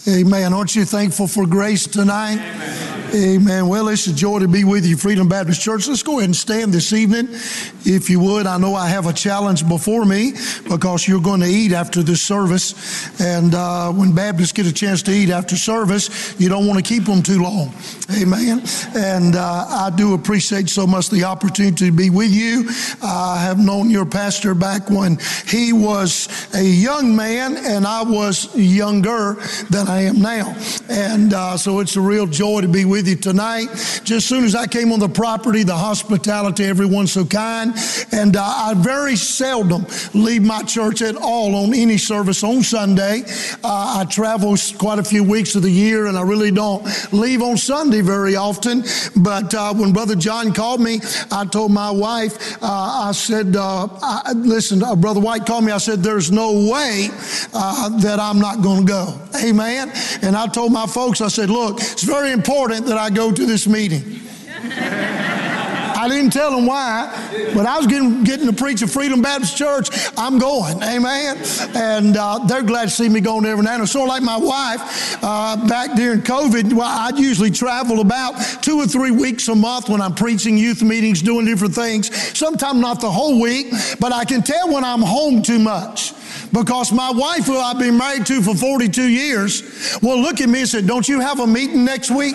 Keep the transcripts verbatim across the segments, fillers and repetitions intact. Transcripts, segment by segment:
Amen. Aren't you thankful for grace tonight? Amen. Amen. Well, it's a joy to be with you, Freedom Baptist Church. Let's go ahead and stand this evening, if you would. I know I have a challenge before me because you're going to eat after this service. And uh, when Baptists get a chance to eat after service, you don't want to keep them too long. Amen. And uh, I do appreciate so much the opportunity to be with you. I have known your pastor back when he was a young man and I was younger than I am now. And uh, so it's a real joy to be with you tonight. Just as soon as I came on the property, the hospitality, everyone's so kind. And uh, I very seldom leave my church at all on any service on Sunday. Uh, I travel quite a few weeks of the year and I really don't leave on Sunday very often. But uh, when Brother John called me, I told my wife, uh, I said, uh, I, listen, uh, Brother White called me, I said, there's no way uh, that I'm not going to go. Amen. And I told my folks, I said, look, it's very important that I go to this meeting. I didn't tell them why, but I was getting, getting to preach at Freedom Baptist Church. I'm going, amen. And uh, they're glad to see me going every now and then. Sort of like my wife, uh, back during COVID, well, I'd usually travel about two or three weeks a month when I'm preaching youth meetings, doing different things. Sometimes not the whole week, but I can tell when I'm home too much. Because my wife, who I've been married to for forty-two years, will look at me and say, don't you have a meeting next week?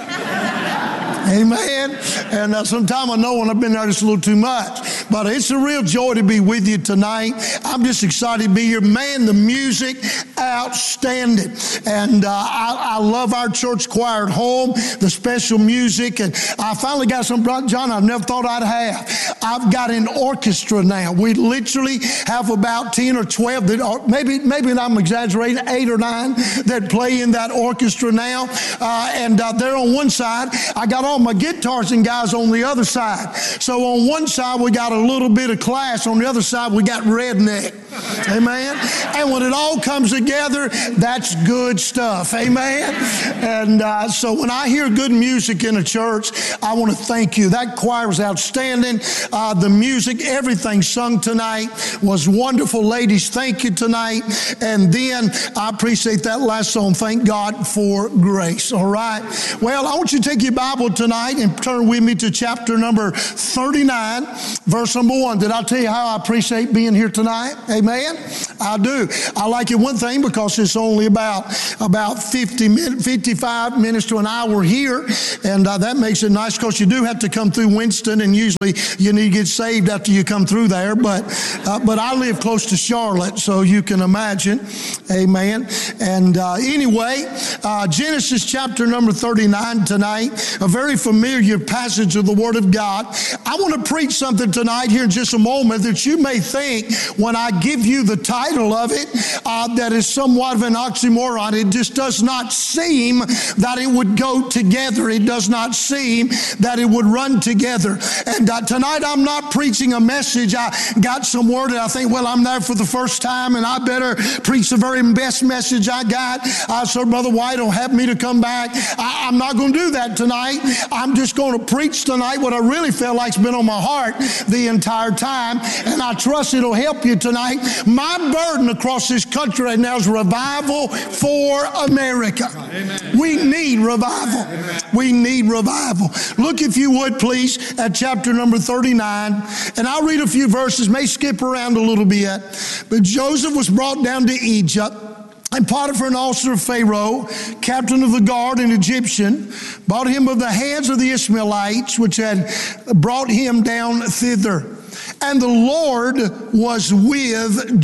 Amen. And uh, sometimes I know when I've been there just a little too much. But it's a real joy to be with you tonight. I'm just excited to be here. Man, the music, outstanding. And uh, I, I love our church choir at home, the special music. And I finally got some, John, I never thought I'd have. I've got an orchestra now. We literally have about ten or twelve, that are, maybe, maybe I'm exaggerating, eight or nine that play in that orchestra now. Uh, and uh, they're on one side. I got all my guitars and guys on the other side. So on one side, we got a little bit of class. On the other side, we got redneck. Amen. And when it all comes together, that's good stuff. Amen. And uh, so when I hear good music in a church, I want to thank you. That choir was outstanding. Uh, the music, everything sung tonight was wonderful. Ladies, thank you tonight. And then I appreciate that last song. Thank God for grace. All right. Well, I want you to take your Bible tonight and turn with me to chapter number thirty-nine, verse number one. Did I tell you how I appreciate being here tonight? Amen. I do. I like it one thing because it's only about about fifty minutes, fifty-five minutes to an hour here, and uh, that makes it nice because you do have to come through Winston, and usually you need to get saved after you come through there. But uh, but I live close to Charlotte, so you can imagine. Amen. And uh, anyway, uh, Genesis chapter number thirty-nine tonight, a very familiar passage of the Word of God. I want to preach something tonight here in just a moment that you may think when I give you the title of it uh, that is somewhat of an oxymoron. It just does not seem that it would go together. It does not seem that it would run together. And uh, tonight I'm not preaching a message. I got some word that I think, well, I'm there for the first time and I better preach the very best message I got. Uh, so Brother White will have me to come back. I, I'm not going to do that tonight. I'm just going to preach tonight what I really feel like's been on my heart the entire time. And I trust it'll help you tonight. My burden across this country right now is revival for America. Amen. We need revival. Amen. We need revival. Look, if you would, please, at chapter number thirty-nine. And I'll read a few verses, may skip around a little bit. But Joseph was brought down to Egypt. And Potiphar, an officer of Pharaoh, captain of the guard, an Egyptian, bought him of the hands of the Ishmaelites, which had brought him down thither. And the Lord was with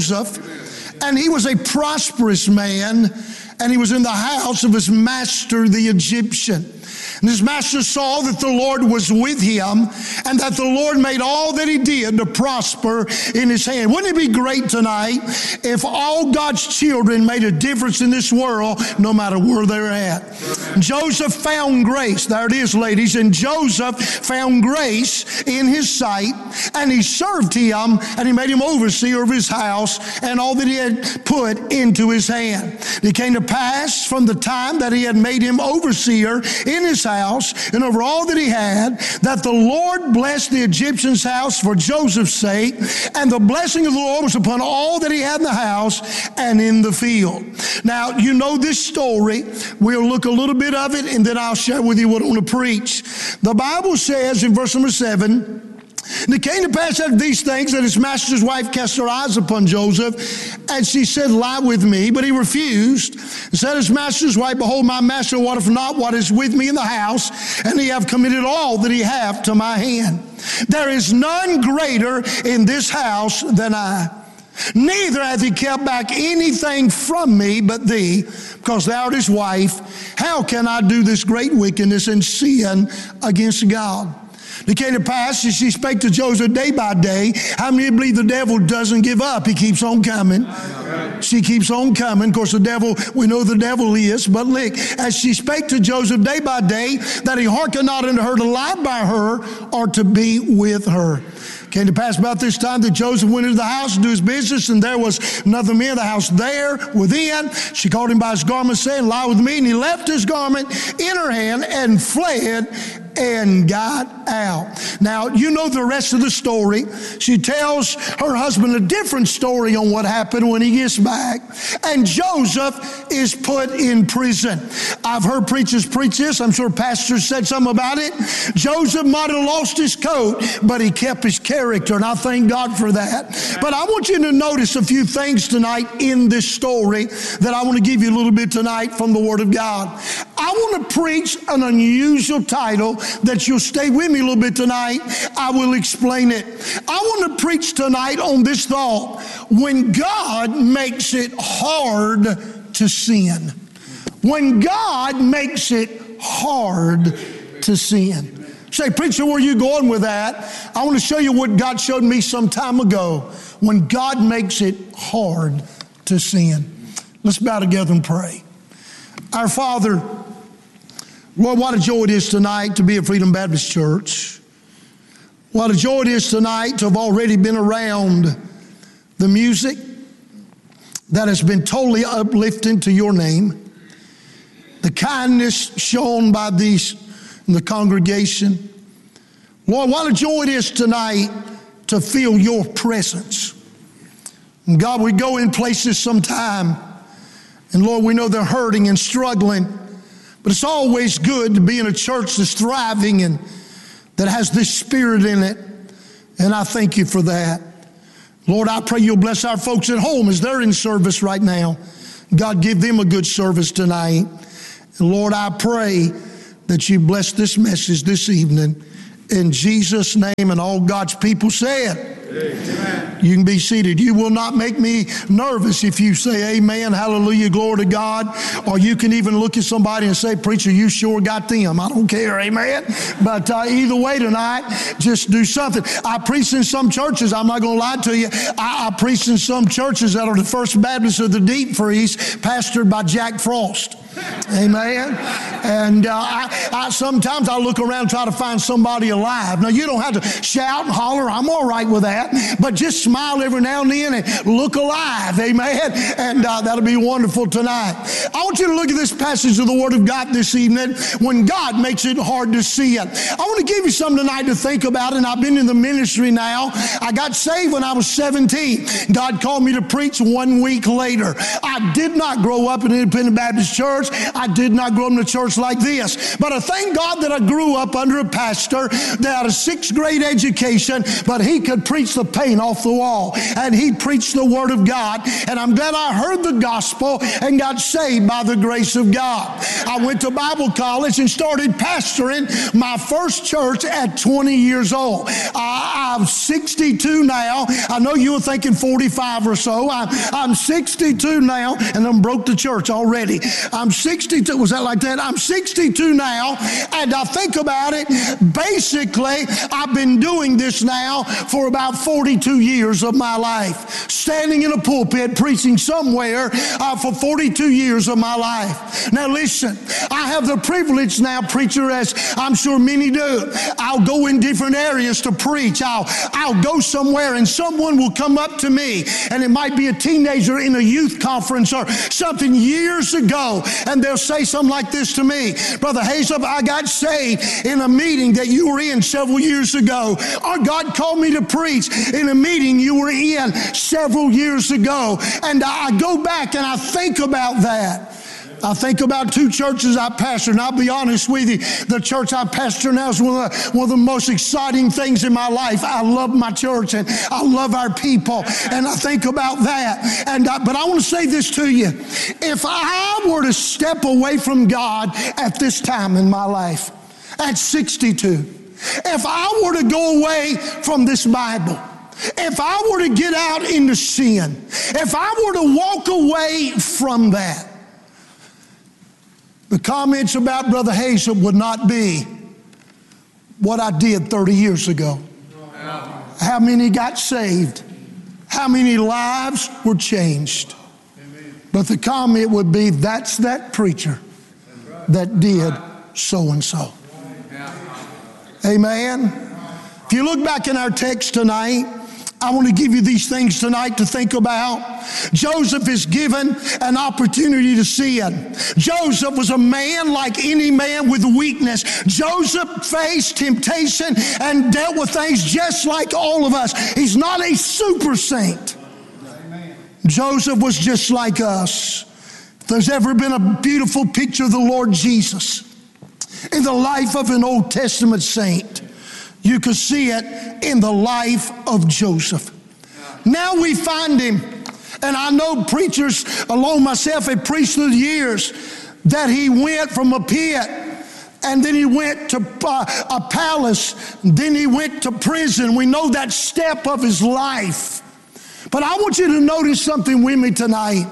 Joseph, and he was a prosperous man, and he was in the house of his master, the Egyptian. And his master saw that the Lord was with him and that the Lord made all that he did to prosper in his hand. Wouldn't it be great tonight if all God's children made a difference in this world no matter where they're at? Joseph found grace. There it is, ladies. And Joseph found grace in his sight, and he served him, and he made him overseer of his house and all that he had put into his hand. It came to pass from the time that he had made him overseer in his house house and over all that he had, that the Lord blessed the Egyptian's house for Joseph's sake, and the blessing of the Lord was upon all that he had in the house and in the field. Now, you know this story. We'll look a little bit of it, and then I'll share with you what I want to preach. The Bible says in verse number seven, and it came to pass after these things that his master's wife cast her eyes upon Joseph, and she said, lie with me. But he refused, and said his master's wife, behold, my master wotteth not what is with me in the house, and he have committed all that he hath to my hand. There is none greater in this house than I. Neither hath he kept back anything from me but thee, because thou art his wife. How can I do this great wickedness and sin against God? It came to pass as she spake to Joseph day by day. How many believe the devil doesn't give up? He keeps on coming. She keeps on coming. Of course, the devil, we know the devil is. But look, as she spake to Joseph day by day, that he hearkened not unto her to lie by her or to be with her. Came to pass about this time that Joseph went into the house to do his business, and there was another man in the house there within. She called him by his garment, saying, lie with me. And he left his garment in her hand and fled and got out. Now, you know the rest of the story. She tells her husband a different story on what happened when he gets back. And Joseph is put in prison. I've heard preachers preach this. I'm sure pastors said something about it. Joseph might have lost his coat, but he kept his character, and I thank God for that. But I want you to notice a few things tonight in this story that I want to give you a little bit tonight from the Word of God. I want to preach an unusual title that you'll stay with me a little bit tonight. I will explain it. I want to preach tonight on this thought: when God makes it hard to sin. When God makes it hard to sin. Say, preacher, where are you going with that? I want to show you what God showed me some time ago. When God makes it hard to sin. Let's bow together and pray. Our Father, Lord, what a joy it is tonight to be at Freedom Baptist Church. What a joy it is tonight to have already been around the music that has been totally uplifting to your name. The kindness shown by these in the congregation. Lord, what a joy it is tonight to feel your presence. And God, we go in places sometime, and Lord, we know they're hurting and struggling, but it's always good to be in a church that's thriving and that has this spirit in it, and I thank you for that. Lord, I pray you'll bless our folks at home as they're in service right now. God, give them a good service tonight. And Lord, I pray that you bless this message this evening. In Jesus' name, and all God's people said. Amen. You can be seated. You will not make me nervous if you say amen, hallelujah, glory to God. Or you can even look at somebody and say, preacher, you sure got them. I don't care, amen. But uh, either way tonight, just do something. I preach in some churches, I'm not going to lie to you, I, I preach in some churches that are the First Baptist of the Deep Freeze, pastored by Jack Frost. Amen. And uh, I, I sometimes I look around and try to find somebody alive. Now, you don't have to shout and holler. I'm all right with that. But just smile every now and then and look alive. Amen. And uh, that'll be wonderful tonight. I want you to look at this passage of the Word of God this evening. When God makes it hard to see it. I want to give you something tonight to think about. And I've been in the ministry now. I got saved when I was seventeen. God called me to preach one week later. I did not grow up in an independent Baptist church. I did not grow up in a church like this. But I thank God that I grew up under a pastor that had a sixth grade education, but he could preach the paint off the wall. And he preached the Word of God. And I'm glad I heard the gospel and got saved by the grace of God. I went to Bible college and started pastoring my first church at twenty years old. I, I'm sixty-two now. I know you were thinking forty-five or so. I'm, I'm sixty-two now, and I broke the church already. I'm sixty-two. Was that like that? I'm sixty-two now, and I think about it. Basically, I've been doing this now for about forty-two years. years of my life, standing in a pulpit preaching somewhere uh, for forty-two years of my life. Now listen, I have the privilege now, preacher, as I'm sure many do. I'll go in different areas to preach. I'll, I'll go somewhere and someone will come up to me, and it might be a teenager in a youth conference or something years ago, and they'll say something like this to me: Brother Hazel, I got saved in a meeting that you were in several years ago. Or God called me to preach in a meeting you were in several years ago. And I go back and I think about that. I think about two churches I pastor, and I'll be honest with you, the church I pastor now is one of, the, one of the most exciting things in my life. I love my church, and I love our people, and I think about that. And I, But I want to say this to you. If I were to step away from God at this time in my life, at sixty-two, if I were to go away from this Bible, if I were to get out into sin, if I were to walk away from that, the comments about Brother Hazel would not be what I did thirty years ago. How many got saved? How many lives were changed? But the comment would be, that's that preacher that did so-and-so. Amen. If you look back in our text tonight, I want to give you these things tonight to think about. Joseph is given an opportunity to sin. Joseph was a man like any man with weakness. Joseph faced temptation and dealt with things just like all of us. He's not a super saint. Joseph was just like us. If there's ever been a beautiful picture of the Lord Jesus in the life of an Old Testament saint, you could see it in the life of Joseph. Now we find him, and I know preachers, along myself, have preached through the years that he went from a pit, and then he went to uh, a palace, then he went to prison. We know that step of his life. But I want you to notice something with me tonight.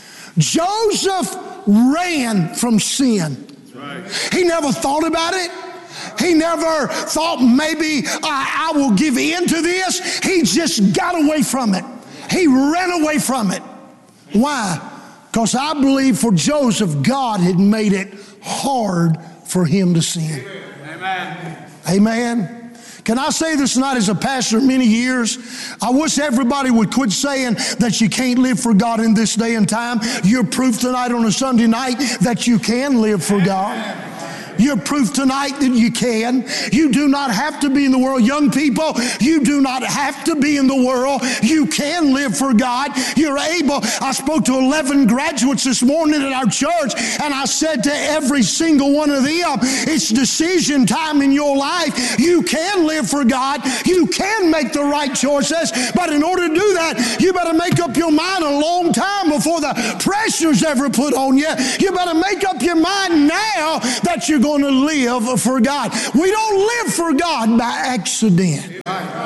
Joseph ran from sin. Right. He never thought about it. He never thought, maybe I, I will give in to this. He just got away from it. He ran away from it. Why? Because I believe for Joseph, God had made it hard for him to sin. Amen. Amen. Can I say this tonight, as a pastor many years, I wish everybody would quit saying that you can't live for God in this day and time. You're proof tonight on a Sunday night that you can live for God. You're proof tonight that you can. You do not have to be in the world. Young people, you do not have to be in the world. You can live for God. You're able. I spoke to eleven graduates this morning at our church, and I said to every single one of them, it's decision time in your life. You can live for God. You can make the right choices. But in order to do that, you better make up your mind a long time before the pressure's ever put on you. You better make up your mind now that you're going to live for God. We don't live for God by accident.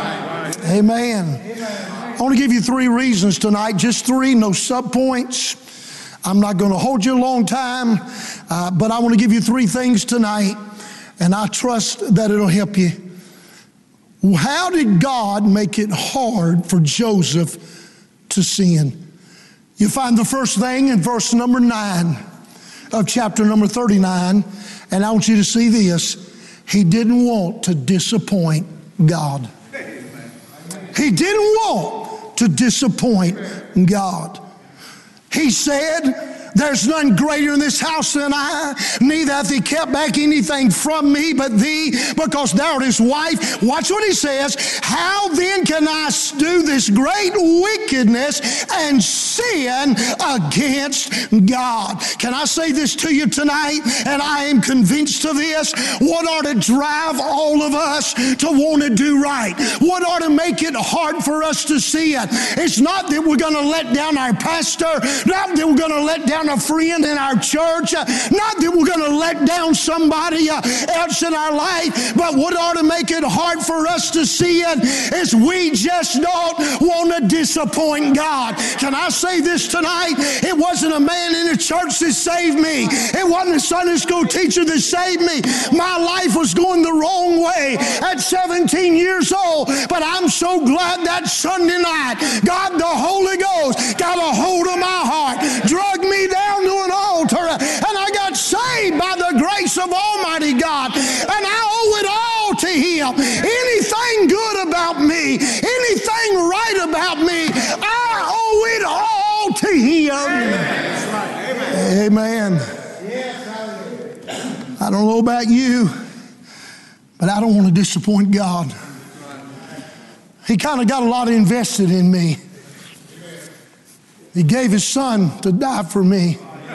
Amen. I want to give you three reasons tonight, just three, no subpoints. I'm not going to hold you a long time, uh, but I want to give you three things tonight, and I trust that it'll help you. How did God make it hard for Joseph to sin? You find the first thing in verse number nine of chapter number thirty-nine. And I want you to see this. He didn't want to disappoint God. He didn't want to disappoint God. He said, there's none greater in this house than I, neither hath he kept back anything from me but thee, because thou art his wife. Watch what he says. How then can I do this great wickedness and sin against God? Can I say this to you tonight? And I am convinced of this. What ought to drive all of us to want to do right? What ought to make it hard for us to sin? It's not that we're going to let down our pastor, not that we're going to let down down a friend in our church. Uh, not that we're going to let down somebody uh, else in our life, but what ought to make it hard for us to see it is we just don't want to disappoint God. Can I say this tonight? It wasn't a man in the church that saved me. It wasn't a Sunday school teacher that saved me. My life was going the wrong way at seventeen years old, but I'm so glad that Sunday night, God the Holy Ghost got a hold of my heart, drug me down to an altar, and I got saved by the grace of Almighty God, and I owe it all to Him. Anything good about me, anything right about me, I owe it all to Him. Amen. I don't know about you, but I don't want to disappoint God. He kind of got a lot invested in me. He gave His Son to die for me.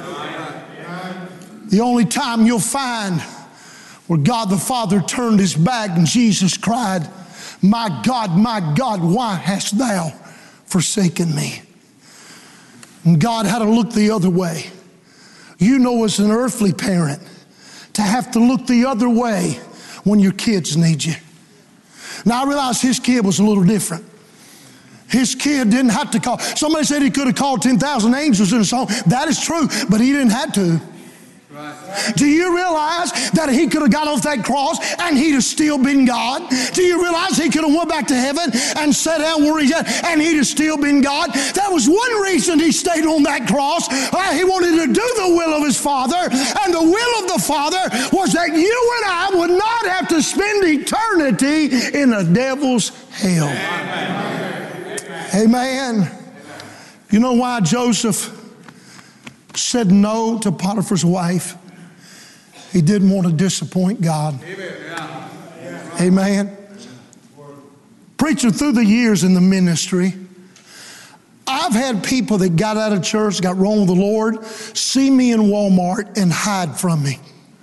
The only time you'll find where God the Father turned His back and Jesus cried, "My God, my God, why hast thou forsaken me?" And God had to look the other way. You know, as an earthly parent, to have to look the other way when your kids need you. Now, I realize his kid was a little different. His kid didn't have to call. Somebody said he could have called ten thousand angels in a song. That is true, but he didn't have to. Right. Do you realize that he could have got off that cross and he'd have still been God? Do you realize he could have went back to heaven and sat down where he's at and he'd have still been God? That was one reason he stayed on that cross. Uh, he wanted to do the will of his Father, and the will of the Father was that you and I would not have to spend eternity in the devil's hell. Amen. Amen. You know why Joseph said no to Potiphar's wife? He didn't want to disappoint God. Amen. Amen. Preaching through the years in the ministry, I've had people that got out of church, got wrong with the Lord, see me in Walmart and hide from me.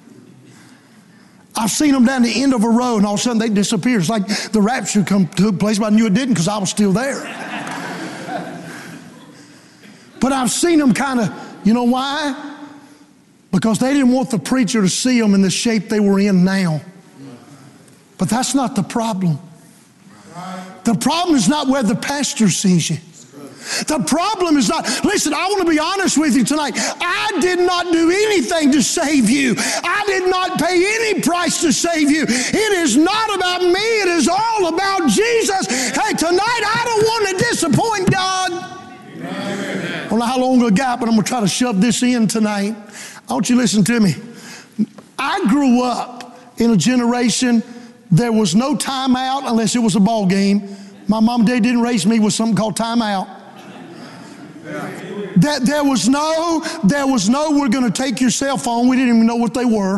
I've seen them down the end of a road and all of a sudden they disappear. It's like the rapture come to a place, but I knew it didn't because I was still there. But I've seen them kind of, you know why? Because they didn't want the preacher to see them in the shape they were in now. But that's not the problem. The problem is not where the pastor sees you. The problem is not, listen, I want to be honest with you tonight. I did not do anything to save you. I did not pay any price to save you. It is not about me. It is all about Jesus. Hey, tonight I don't want to disappoint God. I don't know how long I got, but I'm going to try to shove this in tonight. I want you to listen to me. I grew up in a generation, there was no timeout unless it was a ball game. My mom and dad didn't raise me with something called timeout. That there was no, there was no, we're going to take your cell phone. We didn't even know what they were.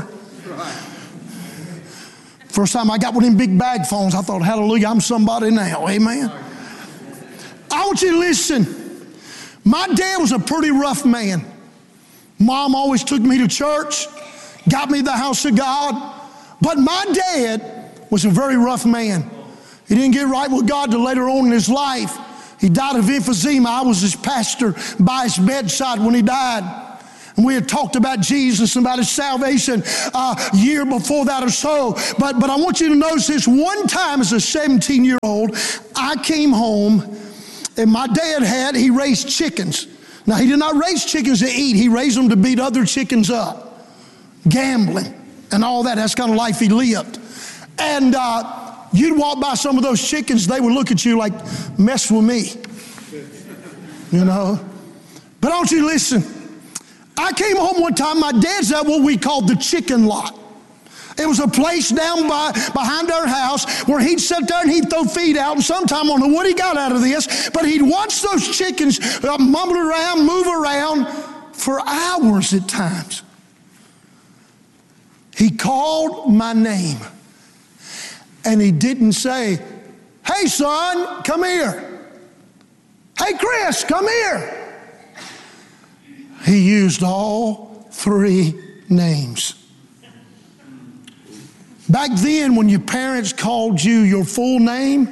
First time I got one of them big bag phones, I thought, hallelujah, I'm somebody now. Amen. I want you to listen. My dad was a pretty rough man. Mom always took me to church, got me to the house of God. But my dad was a very rough man. He didn't get right with God till later on in his life. He died of emphysema. I was his pastor by his bedside when he died. And we had talked about Jesus and about his salvation uh, a year before that or so. But, but I want you to notice this. One time as a seventeen-year-old, I came home and my dad had, he raised chickens. Now, he did not raise chickens to eat. He raised them to beat other chickens up. Gambling and all that. That's the kind of life he lived. And uh, you'd walk by some of those chickens, they would look at you like, mess with me. You know? But I want you to listen. I came home one time, my dad's at what we called the chicken lot. It was a place down by behind our house where he'd sit there and he'd throw feed out, and sometime I don't know what he got out of this, but he'd watch those chickens uh, mumble around, move around for hours at times. He called my name and he didn't say, "Hey son, come here. Hey Chris, come here." He used all three names. Back then, when your parents called you your full name,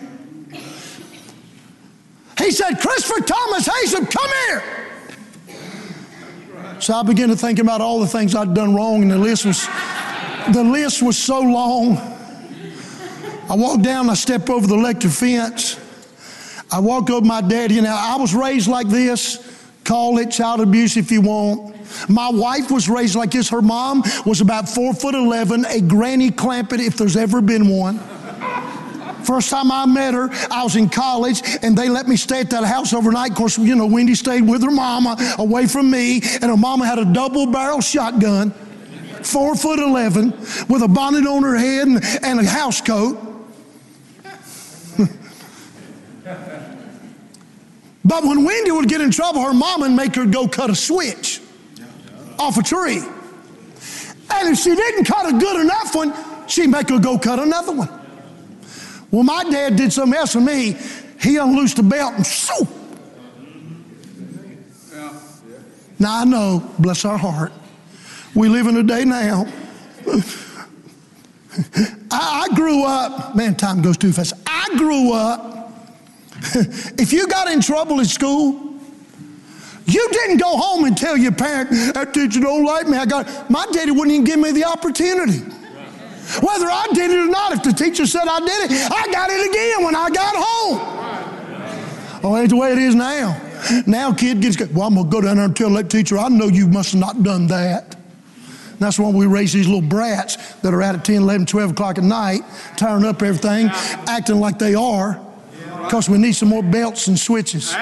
he said, "Christopher Thomas Haysom, come here." So I began to think about all the things I'd done wrong, and the list was, the list was so long. I walked down, I stepped over the electric fence. I walked over my daddy. Now, I was raised like this. Call it child abuse if you want. My wife was raised like this. Her mom was about four foot eleven, a granny Clampett if there's ever been one. First time I met her, I was in college, and they let me stay at that house overnight. Of course, you know, Wendy stayed with her mama away from me, and her mama had a double-barrel shotgun, four foot eleven, with a bonnet on her head and, and a house coat. But when Wendy would get in trouble, her mama would make her go cut a switch off a tree. And if she didn't cut a good enough one, she'd make her go cut another one. Well, my dad did something else to me. He unloosed the belt and shoo. Now I know, bless our heart, we live in a day now. I, I grew up, man, time goes too fast. I grew up, if you got in trouble at school, you didn't go home and tell your parent, that teacher don't like me. I got, my daddy wouldn't even give me the opportunity. Whether I did it or not, if the teacher said I did it, I got it again when I got home. Oh, that's the way it is now. Now kid gets, well, I'm going to go down there and tell that teacher, I know you must have not done that. And that's why we raise these little brats that are out at ten, eleven, twelve o'clock at night, tearing up everything, acting like they are, because we need some more belts and switches.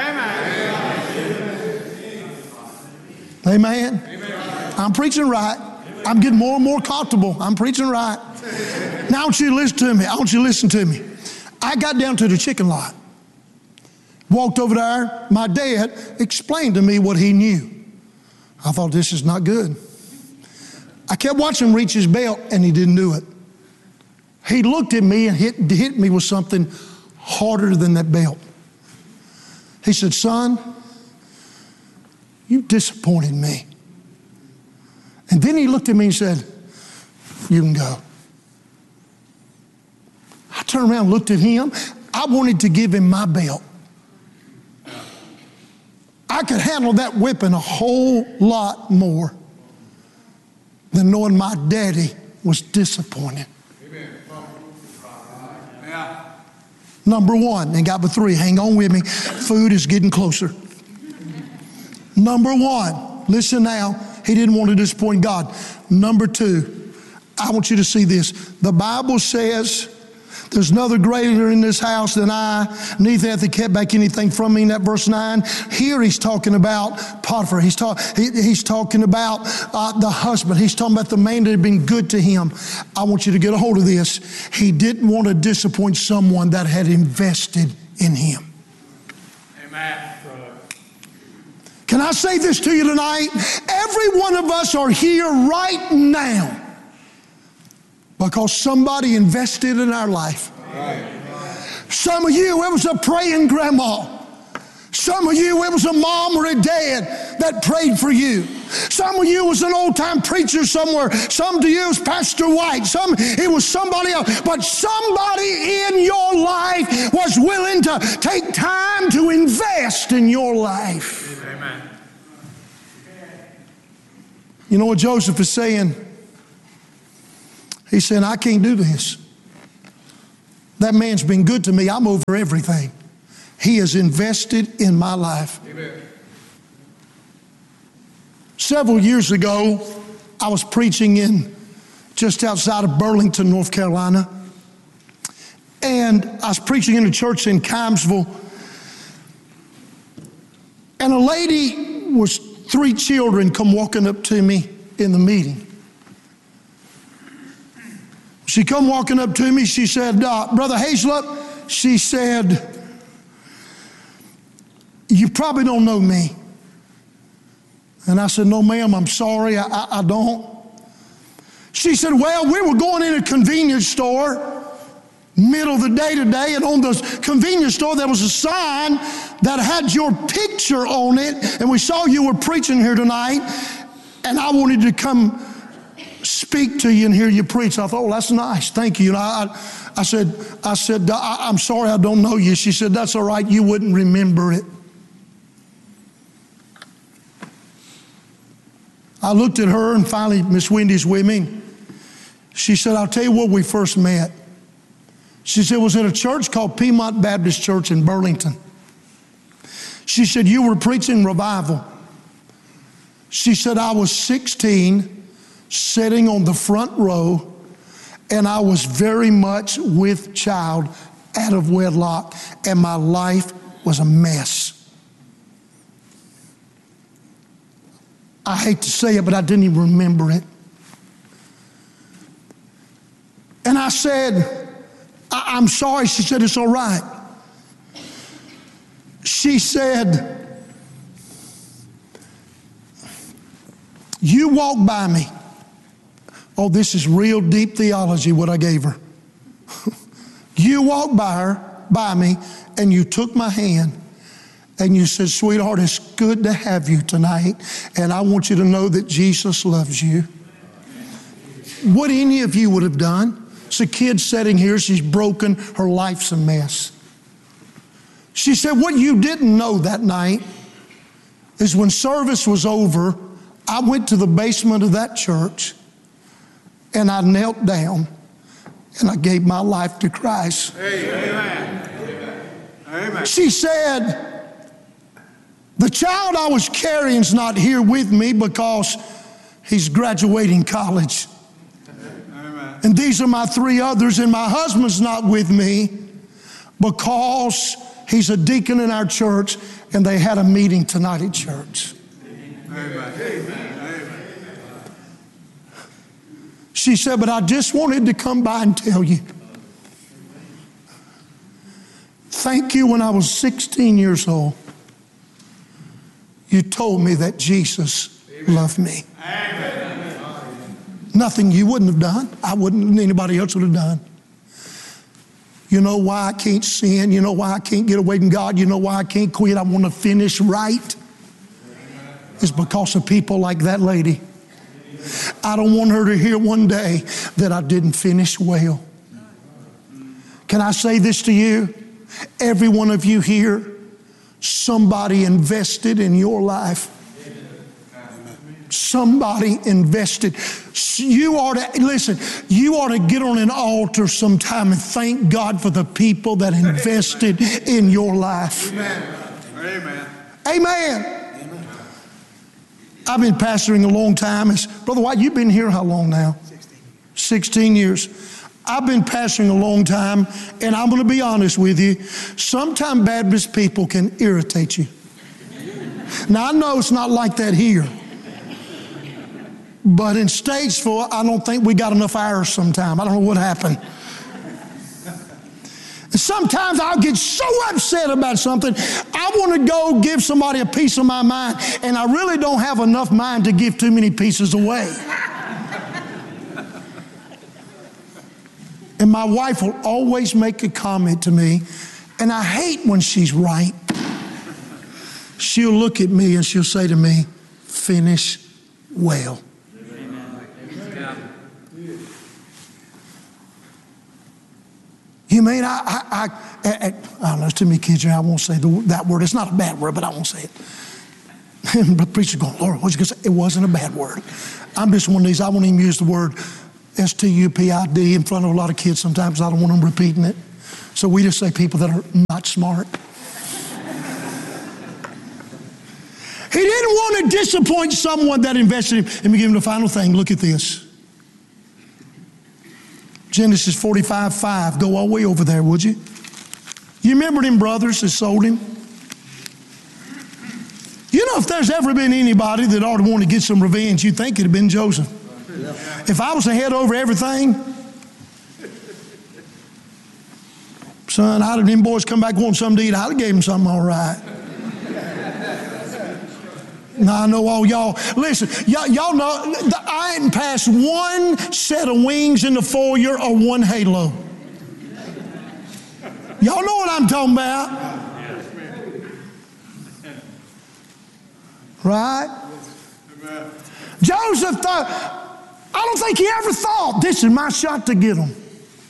Amen. Amen. I'm preaching right. I'm getting more and more comfortable. I'm preaching right. Now I want you to listen to me. I want you to listen to me. I got down to the chicken lot. Walked over there. My dad explained to me what he knew. I thought, this is not good. I kept watching him reach his belt, and he didn't do it. He looked at me and hit, hit me with something harder than that belt. He said, son, you disappointed me. And then he looked at me and said, you can go. I turned around and looked at him. I wanted to give him my belt. I could handle that whipping a whole lot more than knowing my daddy was disappointed. Amen. Yeah. Number one, and got number three, hang on with me. Food is getting closer. Number one, listen now, he didn't want to disappoint God. Number two, I want you to see this. The Bible says, there's another greater in this house than I. Neither hath he kept back anything from me. In that verse nine. Here he's talking about Potiphar. He's, talk, he, he's talking about uh, the husband. He's talking about the man that had been good to him. I want you to get a hold of this. He didn't want to disappoint someone that had invested in him. Amen. Can I say this to you tonight? Every one of us are here right now because somebody invested in our life. Some of you, it was a praying grandma. Some of you, it was a mom or a dad that prayed for you. Some of you was an old-time preacher somewhere. Some of you was Pastor White. Some, it was somebody else. But somebody in your life was willing to take time to invest in your life. Amen. You know what Joseph is saying? He's saying, I can't do this. That man's been good to me. I'm over everything. He has invested in my life. Amen. Several years ago, I was preaching in just outside of Burlington, North Carolina. And I was preaching in a church in Kimesville. And a lady was three children come walking up to me in the meeting. She come walking up to me. She said, uh, Brother Hazlett, she said, you probably don't know me. And I said, no, ma'am, I'm sorry, I, I, I don't. She said, well, we were going in a convenience store, middle of the day today, and on the convenience store there was a sign that had your picture on it, and we saw you were preaching here tonight, and I wanted to come speak to you and hear you preach. I thought, oh, that's nice, thank you. And I, I said, I said, I, I'm sorry I don't know you. She said, that's all right, you wouldn't remember it. I looked at her, and finally Miss Wendy's with me. She said, I'll tell you where we first met. She said, it was at a church called Piedmont Baptist Church in Burlington. She said, you were preaching revival. She said, I was sixteen, sitting on the front row, and I was very much with child out of wedlock, and my life was a mess. I hate to say it, but I didn't even remember it. And I said, I- I'm sorry. She said, it's all right. She said, you walked by me. Oh, this is real deep theology, what I gave her. You walked by her, by me, and you took my hand. And you said, sweetheart, it's good to have you tonight. And I want you to know that Jesus loves you. What any of you would have done. It's a kid sitting here. She's broken. Her life's a mess. She said, what you didn't know that night is when service was over, I went to the basement of that church and I knelt down and I gave my life to Christ. Amen. Amen. She said, the child I was carrying is not here with me because he's graduating college. Amen. And these are my three others, and my husband's not with me because he's a deacon in our church, and they had a meeting tonight at church. Amen. Amen. She said, but I just wanted to come by and tell you, thank you. When I was sixteen years old, you told me that Jesus loved me. Amen. Nothing you wouldn't have done. I wouldn't, anybody else would have done. You know why I can't sin? You know why I can't get away from God? You know why I can't quit? I want to finish right. It's because of people like that lady. I don't want her to hear one day that I didn't finish well. Can I say this to you? Every one of you here, somebody invested in your life. Somebody invested. You ought to, listen, you ought to get on an altar sometime and thank God for the people that invested in your life. Amen. Amen. Amen. I've been pastoring a long time. It's, Brother White, you've been here how long now? sixteen. sixteen years. I've been pastoring a long time, and I'm going to be honest with you. Sometimes Baptist people can irritate you. Now, I know it's not like that here. But in Statesville, I don't think we got enough hours sometimes. I don't know what happened. And sometimes I'll get so upset about something, I want to go give somebody a piece of my mind, and I really don't have enough mind to give too many pieces away. And my wife will always make a comment to me, and I hate when she's right. She'll look at me and she'll say to me, finish well. You mean, I, I, I, I, I don't know, there's too many kids here, I won't say the, that word. It's not a bad word, but I won't say it. But the preacher's going, Lord, what's you going to say? It wasn't a bad word. I'm just one of these, I won't even use the word S T U P I D in front of a lot of kids sometimes. I don't want them repeating it. So we just say people that are not smart. He didn't want to disappoint someone that invested in him. Let me give him the final thing. Look at this. Genesis forty-five five. Go all the way over there, would you? You remember them brothers that sold him? You know, if there's ever been anybody that ought to want to get some revenge, you'd think it'd have been Joseph. If I was to head over everything, son, I'd have them boys come back wanting something to eat. I'd have gave them something all right. Now, I know all y'all, listen, y'all, y'all know, I hadn't passed one set of wings in the foyer or one halo. Y'all know what I'm talking about. Right? Joseph thought, I don't think he ever thought, this is my shot to get them.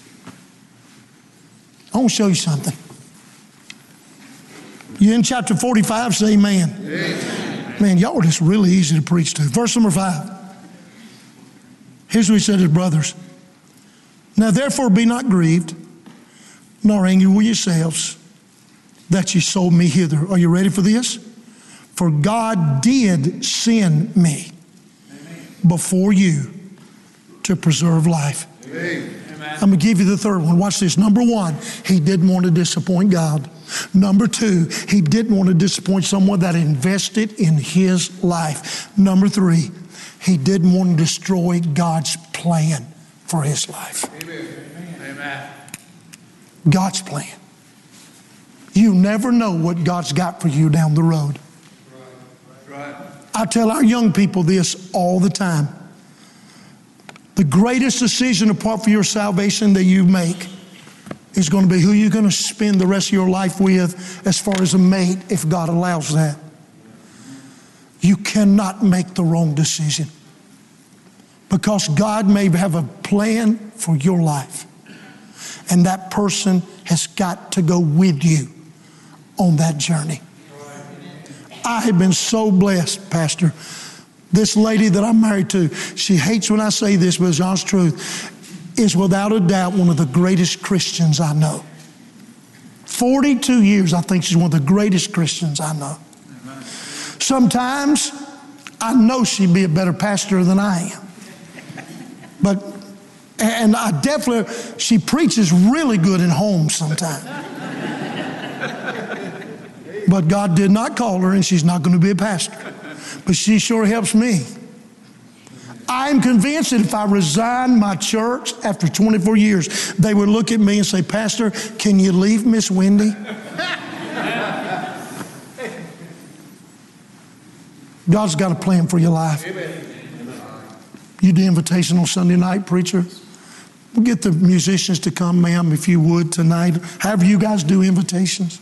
I want to show you something. You in chapter forty-five, say amen. Amen. Man, y'all are just really easy to preach to. Verse number five. Here's what he said to his brothers. Now therefore be not grieved, nor angry with yourselves, that ye sold me hither. Are you ready for this? For God did send me before you to preserve life. Amen. I'm going to give you the third one. Watch this. Number one, he didn't want to disappoint God. Number two, he didn't want to disappoint someone that invested in his life. Number three, he didn't want to destroy God's plan for his life. Amen. God's plan. You never know what God's got for you down the road. Right. I tell our young people this all the time. The greatest decision apart from your salvation that you make is going to be who you're going to spend the rest of your life with as far as a mate, if God allows that. You cannot make the wrong decision because God may have a plan for your life, and that person has got to go with you on that journey. I have been so blessed, Pastor. This lady that I'm married to, she hates when I say this, but it's honest truth, is without a doubt one of the greatest Christians I know. forty-two years, I think she's one of the greatest Christians I know. Amen. Sometimes I know she'd be a better pastor than I am. But, and I definitely, she preaches really good in home sometimes. But God did not call her, and she's not going to be a pastor. But she sure helps me. I'm convinced that if I resigned my church after twenty-four years, they would look at me and say, Pastor, can you leave Miss Wendy? God's got a plan for your life. Amen. You do invitation on Sunday night, preacher. We'll get the musicians to come, ma'am, if you would, tonight. However you guys do invitations.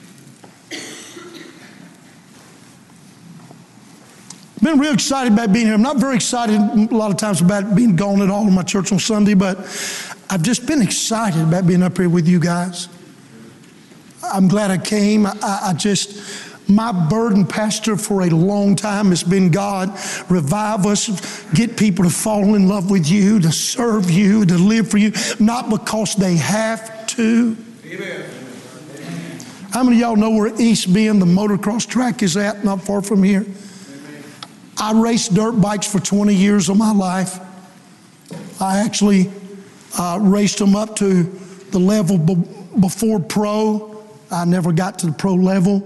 Been real excited about being here. I'm not very excited a lot of times about being gone at all in my church on Sunday, but I've just been excited about being up here with you guys. I'm glad I came. I, I just, my burden, Pastor, for a long time has been, God, revive us, get people to fall in love with you, to serve you, to live for you, not because they have to. Amen. How many of y'all know where East Bend, the motocross track, is at, not far from here? I raced dirt bikes for twenty years of my life. I actually uh, raced them up to the level be- before pro. I never got to the pro level.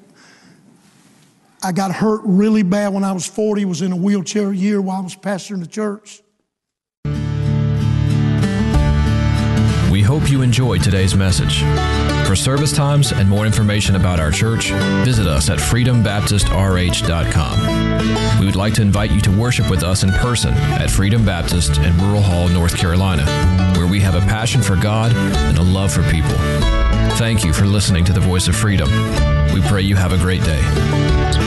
I got hurt really bad when I was forty, was in a wheelchair a year while I was pastoring the church. We hope you enjoyed today's message. For service times and more information about our church, visit us at freedom baptist r h dot com. We would like to invite you to worship with us in person at Freedom Baptist in Rural Hall, North Carolina, where we have a passion for God and a love for people. Thank you for listening to the Voice of Freedom. We pray you have a great day.